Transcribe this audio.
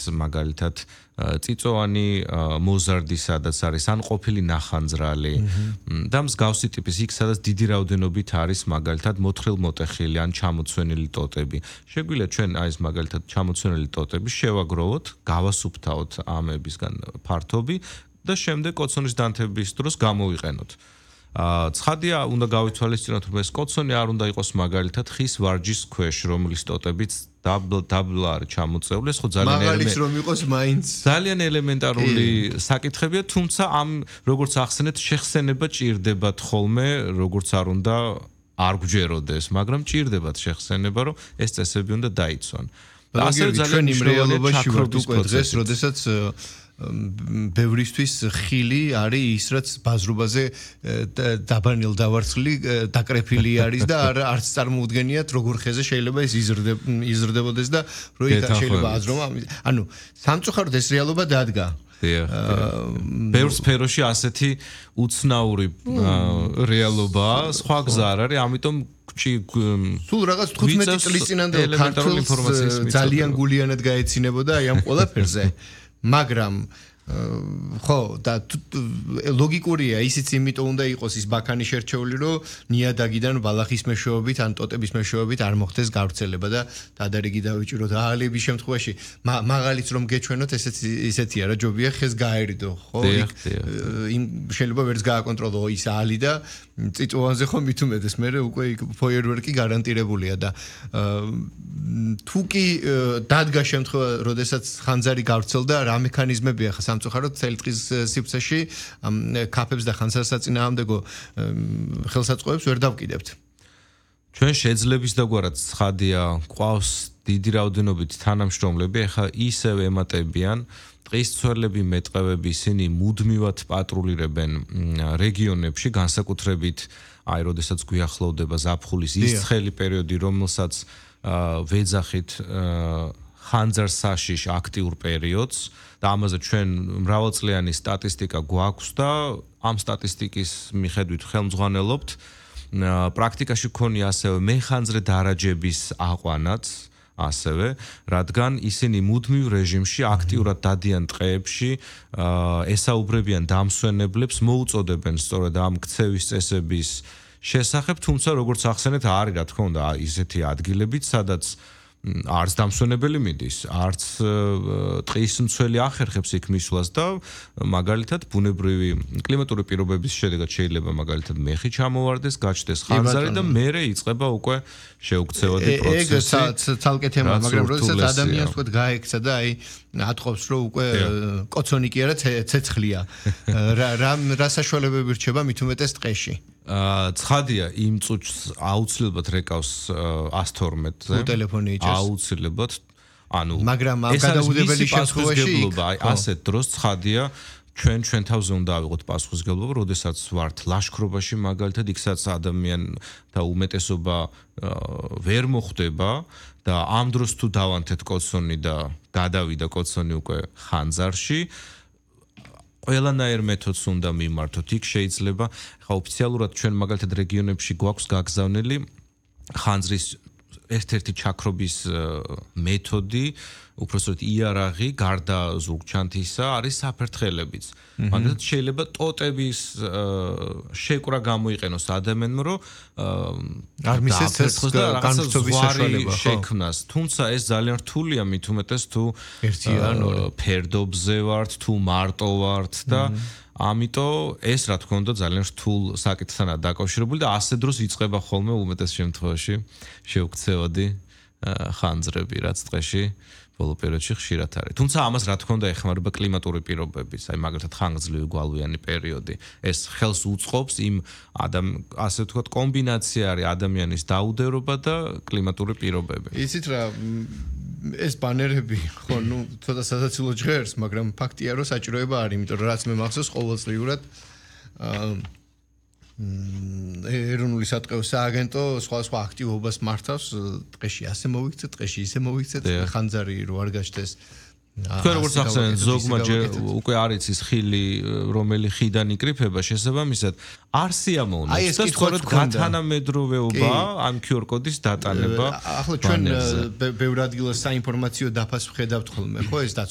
მაგალითად წიწოვანი მოზარდი სადაც არის ან ყოფილი ნახანძრალი და მსგავსი ტიპის იქ სადაც დიდი რაოდენობით არის მაგალითად მოთხრილ-მოტეხილი ან ჩამოცვენილი ტოტები. შეგვიძლია ჩვენ აი ეს მაგალითად ჩამოცვენილი ტოტები შევაგროვოთ, გავასუფთავოთ ამებისგან ფართობი და შემდეგ კოცონის დანთების დროს გამოვიყენოთ. ცხადია, უნდა გავითვალისწინოთ, რომ ეს კოცონი არ უნდა იყოს მაგალითად ხის ვარჯის ქვეშ, რომლის ტოტებიც დაბლა არის ჩამოწეული, ეს ხო მაგალითს რომ იყოს მაინც ძალიან ელემენტარული საკითხებია, თუმცა ამ როგორც ახსენეთ, შეხსენება ჭირდებათ ხოლმე, როგორც არ უნდა არ გვჯეროდეს, მაგრამ ჭირდებათ შეხსენება, რომ ეს წესები უნდა დაიცვან. ასე ძალიან იმ რეალობაში ვართ უკვე დღეს, როდესაც ბევრისთვის ხილი არის ის რაც ბაზრობაზე დაბანილ დავარცხლი დაკრეფილი არის და არც წარმოუდგენიათ როგორ ხეზე შეიძლება ეს იზრდებოდეს და რო იქ შეიძლება აზრომა ანუ სამწუხაროდ ეს რეალობა დადგა ბევრ სფეროში ასეთი უცნაური რეალობაა სხვა გზა არ არის ამიტომ თუ რაღაც 15 წლის წინანდელ ქართულს ძალიან გულიანად გაეცინებოდა აი ამ ყველაფერზე მაგრამ ხო და ლოგიკურია ისიც იმიტომ უნდა იყოს ის ბაქანი შერჩეული რომ ნიადაგიდან ბალახის მეშვეობით ან ტოტების მეშვეობით არ მოხდეს გავრცელება და დადარიგი დავიჭიროთ აალების შემთხვევაში მაღალიც რომ გეჩვენოთ ესეთია რა ჯობია ხეს გაერიდო ხო იმ შეიძლება ვერც გააკონტროლო ის აალი და წიწოვანზე ხო მით უმეტეს მე უკვე ფოიერვერკი გარანტირებულია და თუ კი დადგა შემთხვევა როდესაც ხანძარი გავრცელდა რა მექანიზმებია ხა სამწუხაროდ წელიწის სივრცეში კაფებს და ხანძარსაწინააღმდეგო ხელსაწყოებს ვერ დავკიდებთ. ჩვენ შეძლებს დაგვარად ცხადია ყავს დიდი რაოდენობით თანამშრომლები, ახლა ისევ ემატებიან ტყის ცველები, მეტყევები ისინი მუდმივად პატრულირებენ რეგიონებში, განსაკუთრებით აი როდესაც გვიახლოვდება ზაფხულის ის ცხელი პერიოდი, რომელსაც ვეძახით ხანძარ-საშიშ აქტიურ პერიოდს და ამაზე ჩვენ მრავალწლიანი სტატისტიკა გვაქვს და ამ სტატისტიკის მიხედვით ხელმძღვანელობთ პრაქტიკაში გქონია ასევე მეხანძრე დარაჯების აყვანაც ასევე რადგან ისინი მუდმივ რეჟიმში აქტიურად დადიან ტყეებში ესაუბრებიან დამსვენებლებს მოუწოდებენ სწორედ ამ ქცევის წესების შესახებ თუმცა როგორც ახსენეთ არის რა თქმა უნდა ისეთი ადგილებიც სადაც არც დამსვენებელი მიდის, არც ტყის მცველი ახერხებს იქ მისვლას და მაგალითად ბუნებრივი კლიმატური პირობების შედეგად შეიძლება მაგალითად მეხი ჩამოვარდეს, გაჩნდეს ხანძარი და მერე იწყება უკვე შეუქცევადი პროცესი. ეგ ცალკე თემაა, მაგრამ როდესაც ადამიანს თქვა გაექცა და აი ატყობს რომ უკვე კოცონი კი არა ცეცხლია. რა საშუალებები რჩება მით უმეტეს ტყეში? ცხადია იმ წუთს აუცილებლად რეკავს 112-ზე ტელეფონი იჭერს აუცილებლად ანუ მაგრამ ამ გადაუდებელი შემთხვევაში ასეთ დროს ცხადია ჩვენ თავზე უნდა ავიღოთ პასუხისმგებლობა, როდესაც ვართ ლაშქრობაში მაგალითად იქსაც ადამიანთა უმეტესობა ვერ მოხვდება და ამ დროს თუ დავანთეთ კოცონი და გადავიდა კოცონი უკვე ხანძარში ყველანაირ მეთოდს უნდა მიმართოთ. იქ შეიძლება ხა ოფიციალურად ჩვენ მაგალითად რეგიონებში გვაქვს გაგზავნილი ხანძრის ერთ-ერთი ჩაქრობის მეთოდი, უпроსტოდ იარაღი, გარდა ზურგჩანთისა არის საფერთხელებიც. მაგალითად შეიძლება ტოტების შეკვრა გამოიყენოს ადამიანმა, რომ არ მისცეს განხორციელების საშუალება შექმნას. თუმცა ეს ძალიან რთულია მით უმეტეს თუ ფერდობზე ვართ, თუ მარტო ვართ და ამიტომ ეს რა თქმა უნდა ძალიან რთულ საკითხთანაა დაკავშირებული და ასე დროს იწყება ხოლმე უმეტეს შემთხვევაში შეუქცევადი ხანძრები, რაც ტყეში ბოლო პერიოდში ხშირად არის. თუმცა ამას რა თქმა უნდა ეხმარება კლიმატური პირობებიც, აი მაგალითად ხანგრძლივი გვალვიანი პერიოდი. ეს ხელს უწყობს იმ ასე ვთქვათ კომბინაცია არის ადამიანის დაუდევრობა და კლიმატური პირობები. იცით რა ეს ბანერები ხო ნუ ცოტა სასაცილო ჟღერს, მაგრამ ფაქტია რომ საჭიროება არის, იმიტომ რომ რაც მე მახსოვს ყოველწლიურად ეროვნული სატყეო სააგენტო სხვა აქტივობას მართავს ტყეში ასე მოვიქცეთ, ტყეში ისე მოვიქცეთ, ხანძარი რო არ გაჩნდეს. თქვენ როგორც ახსენეთ, ზოგმა უკვე არის ის ხილი, რომელი ხიდან იკრიფება შესაბამისად, არ სიამოვნებს და სწორედ გათანამედროვეობა ამ QR კოდის დატანება. ახლა ჩვენ ბევრ ადგილას საინფორმაციო დაფას ვხედავთ ხოლმე, ხო ეს